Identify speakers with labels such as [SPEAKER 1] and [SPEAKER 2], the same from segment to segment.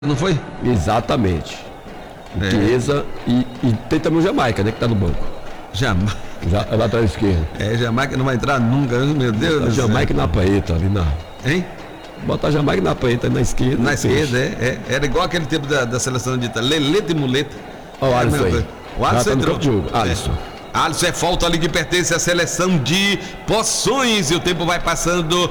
[SPEAKER 1] Não foi?
[SPEAKER 2] Exatamente. Chiesa e tem também o Jamaica, né, que tá no banco.
[SPEAKER 1] Jamaica.
[SPEAKER 2] É lateral esquerdo.
[SPEAKER 1] Jamaica não vai entrar nunca, meu Deus do céu.
[SPEAKER 2] Jamaica na Paeta ali na.
[SPEAKER 1] Hein?
[SPEAKER 2] Botar Jamaica na Paeta na esquerda.
[SPEAKER 1] Na esquerda, Era igual aquele tempo da seleção de Itália. Leleta e muleta.
[SPEAKER 2] Olha o Alisson.
[SPEAKER 1] O Alisson entrou.
[SPEAKER 2] Alisson.
[SPEAKER 1] Alisson é falta ali que pertence à seleção de Poções. E o tempo vai passando.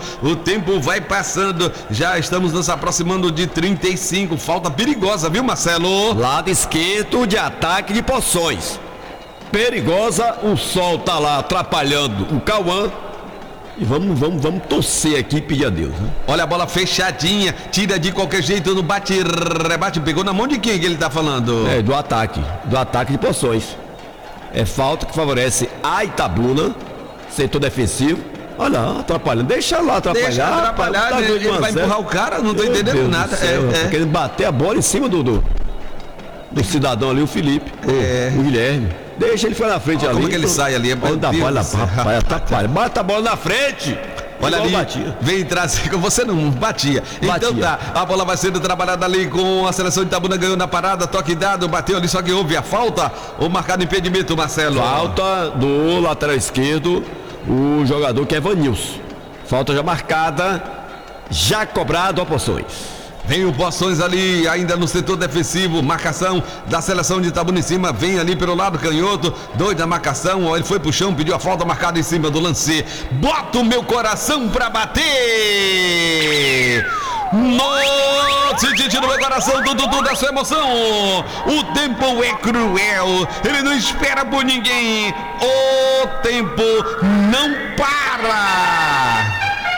[SPEAKER 1] Já estamos nos aproximando de 35. Falta perigosa, viu, Marcelo?
[SPEAKER 2] Lado esquerdo de ataque de Poções. Perigosa, o sol tá lá atrapalhando o Cauã. E vamos torcer aqui e pedir a Deus, né?
[SPEAKER 1] Olha a bola fechadinha, tira de qualquer jeito no bate-rebate. Pegou na mão de quem que ele tá falando?
[SPEAKER 2] Do ataque de Poções. É falta que favorece a Itabuna, setor defensivo. Olha lá, atrapalhando. Deixa lá atrapalhar.
[SPEAKER 1] Tá ele vai empurrar o cara, não tô entendendo nada.
[SPEAKER 2] Tá querendo bater a bola em cima do cidadão ali, o Felipe, o Guilherme. Deixa ele ficar na frente ali.
[SPEAKER 1] Como que ele sai ali?
[SPEAKER 2] Rapaz, atrapalha. Bata a bola na frente.
[SPEAKER 1] Olha ali, vem trazer com você, não batia. Então tá, a bola vai sendo trabalhada ali com a seleção de Itabuna, ganhou na parada, toque dado, bateu ali, só que houve a falta ou marcado impedimento, Marcelo?
[SPEAKER 2] Falta do lateral esquerdo, o jogador que é Vanilson. Falta já marcada, já cobrado a Poções.
[SPEAKER 1] Vem o Poções ali, ainda no setor defensivo, marcação da seleção de Itabuna em cima, vem ali pelo lado canhoto, doida marcação, ele foi pro chão, pediu a falta marcada em cima do lance. Bota o meu coração pra bater! Nossa, no meu coração, Dudu, da sua emoção. O tempo é cruel, ele não espera por ninguém, o tempo não para!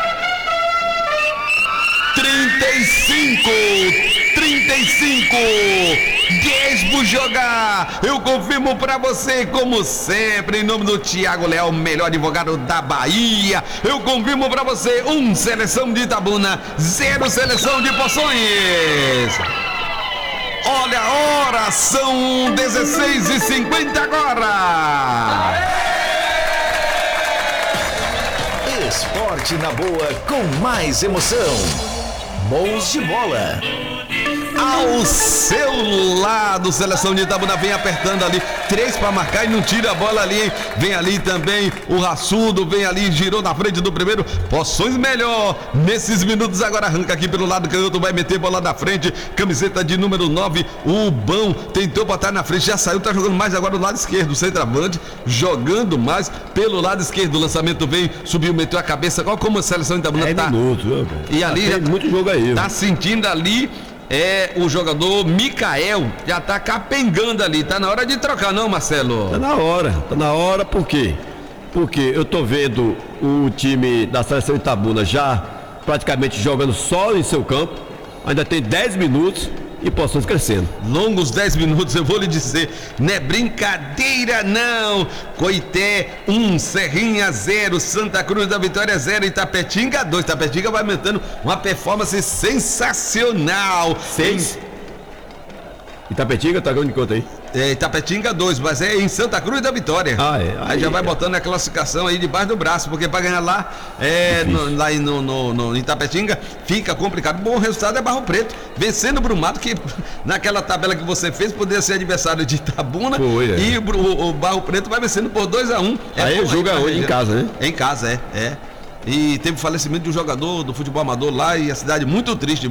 [SPEAKER 1] 35, 10 por jogar, eu confirmo pra você, como sempre, em nome do Thiago Leal, o melhor advogado da Bahia, eu confirmo pra você, 1 seleção de Itabuna, 0 seleção de Poções. Olha a hora, são 16h50 agora.
[SPEAKER 3] Esporte na boa, com mais emoção. Mãos de bola.
[SPEAKER 1] Ao seu lado, seleção de Itabuna vem apertando ali, 3 para marcar e não tira a bola ali, hein? Vem ali também o Raçudo, vem ali, girou na frente do primeiro, Poções melhor, nesses minutos agora arranca aqui pelo lado canhoto, vai meter bola na frente, camiseta de número 9, o Bão tentou botar na frente, já saiu, tá jogando mais agora do lado esquerdo, o centroavante, jogando mais pelo lado esquerdo, o lançamento vem, subiu, meteu a cabeça, qual como a seleção de Itabuna tá? E ali
[SPEAKER 2] tem muito jogo aí.
[SPEAKER 1] Tá sentindo ali. O jogador Micael já tá capengando ali, tá na hora de trocar, não, Marcelo?
[SPEAKER 2] Tá na hora, por quê? Porque eu tô vendo o time da seleção Itabuna já praticamente jogando só em seu campo, ainda tem 10 minutos e Poções crescendo.
[SPEAKER 1] Longos 10 minutos, eu vou lhe dizer, não é brincadeira não. Coité 1, Serrinha 0, Santa Cruz da Vitória 0, Itapetinga 2. Itapetinga vai aumentando uma performance sensacional.
[SPEAKER 2] 6. Itapetinga tá ganhando de quanto aí?
[SPEAKER 1] Itapetinga 2, mas é em Santa Cruz da Vitória. Aí já vai botando a classificação aí debaixo do braço, porque para ganhar lá, lá no Itapetinga, fica complicado. Bom resultado é Barro Preto, vencendo o Brumado, que naquela tabela que você fez, poderia ser adversário de Itabuna. E o Barro Preto vai vencendo por 2-1.
[SPEAKER 2] Aí o jogo é hoje em casa, né?
[SPEAKER 1] Em casa, E teve o falecimento de um jogador do futebol amador lá, e a cidade muito triste,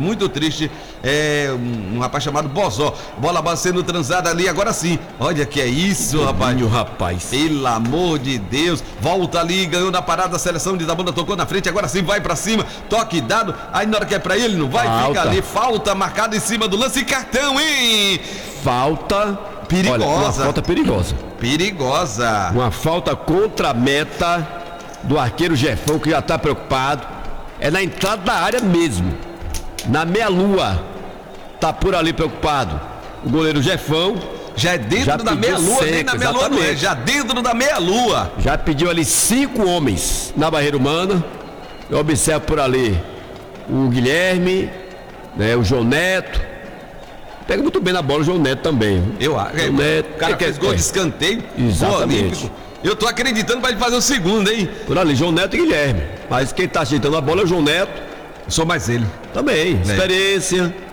[SPEAKER 1] um rapaz chamado Bozó. Bola sendo transada ali, agora sim. Olha que é isso, rapaz. Pelo amor de Deus. Volta ali, ganhou na parada, a seleção de Itabuna tocou na frente, agora sim vai pra cima. Toque dado, aí na hora que é pra ele, não vai, fica ali. Falta marcada em cima do lance, cartão, hein?
[SPEAKER 2] Falta perigosa. Olha, uma falta perigosa. Uma falta contra a meta do arqueiro Jefão, que já está preocupado. É na entrada da área mesmo, na meia-lua. Tá por ali preocupado o goleiro Jefão.
[SPEAKER 1] Já é dentro da meia-lua, nem na meia-lua não é, já dentro da meia-lua.
[SPEAKER 2] Já pediu ali 5 homens na barreira humana. Eu observo por ali o Guilherme, né, o João Neto. Pega muito bem na bola o João Neto também.
[SPEAKER 1] O cara fez gol de escanteio.
[SPEAKER 2] Exatamente.
[SPEAKER 1] Eu tô acreditando pra ele fazer o segundo, hein?
[SPEAKER 2] Por ali, João Neto e Guilherme. Mas quem tá ajeitando a bola é o João Neto.
[SPEAKER 1] Sou mais ele.
[SPEAKER 2] Também, experiência.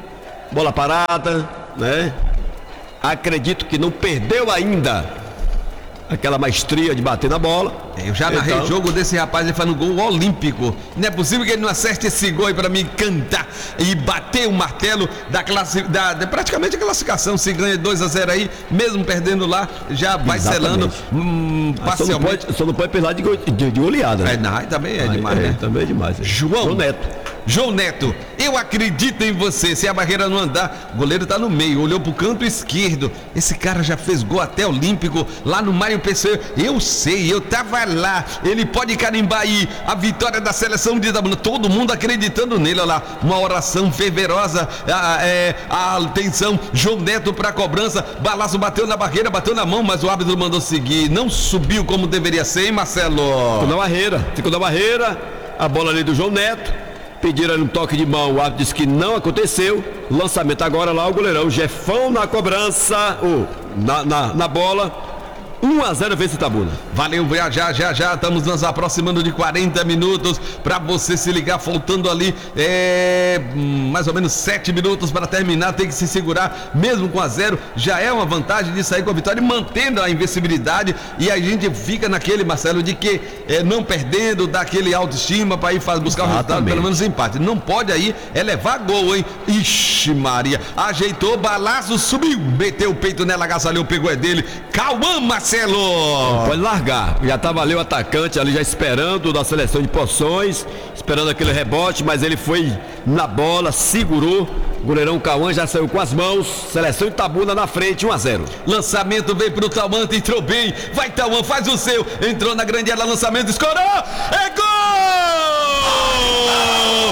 [SPEAKER 2] bola parada, né? Acredito que não perdeu ainda aquela maestria de bater na bola.
[SPEAKER 1] Eu já narrei o jogo desse rapaz, ele faz no gol olímpico. Não é possível que ele não acerte esse gol aí pra mim cantar e bater o martelo praticamente a classificação. Se ganha 2-0 aí, mesmo perdendo lá, já vai selando parcialmente.
[SPEAKER 2] Só não pode perder de goleada, né?
[SPEAKER 1] Não, também é demais, né?
[SPEAKER 2] Também é demais.
[SPEAKER 1] João Neto, eu acredito em você. Se a barreira não andar, o goleiro tá no meio, olhou pro canto esquerdo. Esse cara já fez gol até olímpico lá no Mário PC. Eu sei, eu tava lá. Ele pode carimbar aí a vitória da seleção de Itabuna. Todo mundo acreditando nele. Olha lá, uma oração fervorosa. Atenção, João Neto pra cobrança. Balaço bateu na barreira, bateu na mão, mas o árbitro mandou seguir. Não subiu como deveria ser, hein, Marcelo?
[SPEAKER 2] Ficou na barreira. A bola ali do João Neto. Pediram um toque de mão, o árbitro disse que não aconteceu. Lançamento agora lá, o goleirão Jefão na cobrança, na bola. 1-0 vence Itabuna.
[SPEAKER 1] Valeu, já estamos nos aproximando de 40 minutos para você se ligar, faltando ali mais ou menos 7 minutos para terminar. Tem que se segurar, mesmo com 1-0, já é uma vantagem de sair com a vitória e mantendo a invencibilidade. E a gente fica naquele, Marcelo, de que não perdendo, dá aquele autoestima para ir buscar o resultado, pelo menos empate. Não pode aí levar gol, hein? Ixi Maria, ajeitou, balaço, subiu, meteu o peito nela, agasalhou, pegou dele. Cauã, Marcelo.
[SPEAKER 2] Pode largar, já estava ali o atacante ali já esperando da seleção de Poções, esperando aquele rebote, mas ele foi na bola, segurou, o goleirão Cauã já saiu com as mãos, seleção de Itabuna na frente, 1-0.
[SPEAKER 1] Lançamento veio pro Tauã, entrou bem, vai Tauã, faz o seu, entrou na grande área, lançamento, escorou, é gol!